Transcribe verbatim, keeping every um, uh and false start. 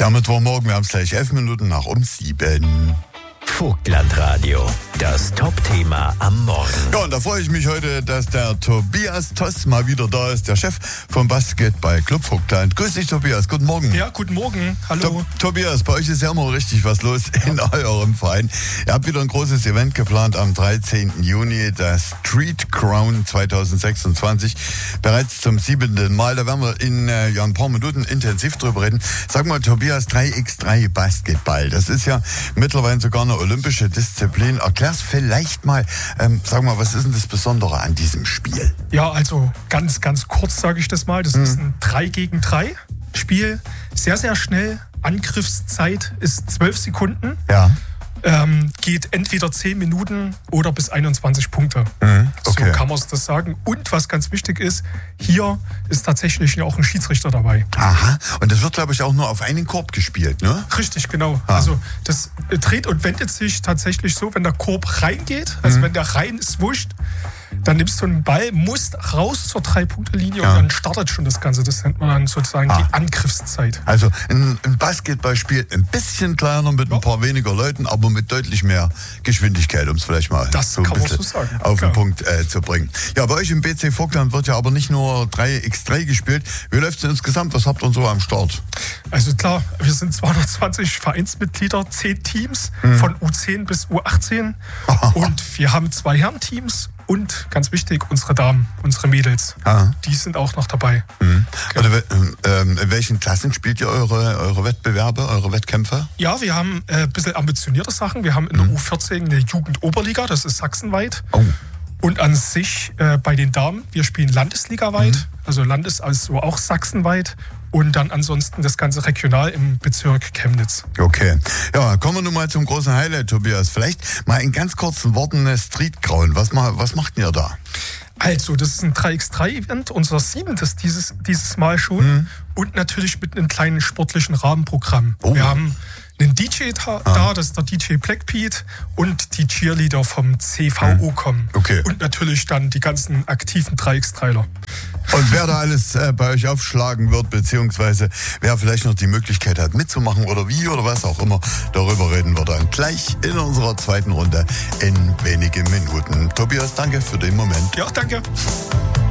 Damit war morgen, wir haben es gleich elf Minuten nach um sieben. Vogtlandradio, das Top-Thema am Morgen. Ja, und da freue ich mich heute, dass der Tobias Toss mal wieder da ist, der Chef vom Basketball-Club Vogtland. Grüß dich, Tobias, guten Morgen. Ja, guten Morgen, hallo. To- Tobias, bei euch ist ja immer richtig was los in eurem Verein. Ihr habt wieder ein großes Event geplant am dreizehnten Juni, das Street Crown zwanzig sechsundzwanzig. Bereits zum siebenten Mal, da werden wir in äh, ja, ein paar Minuten intensiv drüber reden. Sag mal, Tobias, drei gegen drei Basketball, das ist ja mittlerweile sogar eine olympische Disziplin. Erklär's vielleicht mal, ähm, sag mal, was ist denn das Besondere an diesem Spiel? Ja, also ganz, ganz kurz sage ich das mal. Das hm. ist ein drei gegen drei Spiel. Sehr, sehr schnell. Angriffszeit ist zwölf Sekunden. Ja. Ähm, geht entweder zehn Minuten oder bis einundzwanzig Punkte. Mhm, okay. So kann man das sagen. Und was ganz wichtig ist, hier ist tatsächlich auch ein Schiedsrichter dabei. Aha, und das wird, glaube ich, auch nur auf einen Korb gespielt, ne? Richtig, genau. Ah. Also das dreht und wendet sich tatsächlich so, wenn der Korb reingeht, also mhm. wenn der rein ist, wurscht, dann nimmst du einen Ball, musst raus zur Drei-Punkte-Linie ja. und dann startet schon das Ganze. Das nennt man dann sozusagen ah. die Angriffszeit. Also ein, ein Basketballspiel ein bisschen kleiner mit ja. ein paar weniger Leuten, aber mit deutlich mehr Geschwindigkeit, um es vielleicht mal das so ein kann bisschen man so sagen. auf ja. den Punkt äh, zu bringen. Ja, bei euch im B C Vogtland wird ja aber nicht nur drei gegen drei gespielt. Wie läuft es insgesamt? Was habt ihr so am Start? Also klar, wir sind zweihundertzwanzig Vereinsmitglieder, zehn Teams hm. von U zehn bis U achtzehn und wir haben zwei Herrenteams. Und ganz wichtig, unsere Damen, unsere Mädels, ah. die sind auch noch dabei. Mhm. Okay. Oder, ähm, in welchen Klassen spielt ihr eure, eure Wettbewerbe, eure Wettkämpfe? Ja, wir haben äh, ein bisschen ambitionierte Sachen. Wir haben in der mhm. U vierzehn eine Jugendoberliga, das ist sachsenweit. Oh. Und an sich äh, bei den Damen, wir spielen landesligaweit, mhm. also Landes-, also auch sachsenweit. Und dann ansonsten das Ganze regional im Bezirk Chemnitz. Okay. Ja, kommen wir nun mal zum großen Highlight, Tobias. Vielleicht mal in ganz kurzen Worten Street Crown. Was, was macht ihr da? Also, das ist ein drei gegen drei Event, unser siebentes dieses, dieses Mal schon. Mhm. Und natürlich mit einem kleinen sportlichen Rahmenprogramm. Oh. Wir haben einen D J da, ah. das ist der D J Black Pete und die Cheerleader vom C V O mhm. kommen. Okay. Und natürlich dann die ganzen aktiven drei gegen drei-ler. Und wer da alles äh, bei euch aufschlagen wird, beziehungsweise wer vielleicht noch die Möglichkeit hat mitzumachen oder wie oder was auch immer, darüber reden wir dann gleich in unserer zweiten Runde in wenigen Minuten. Tobias, danke für den Moment. Ja, danke.